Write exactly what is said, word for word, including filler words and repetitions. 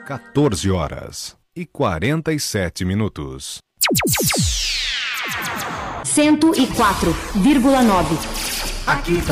quatorze horas e quarenta e sete minutos. cento e quatro vírgula nove. Aqui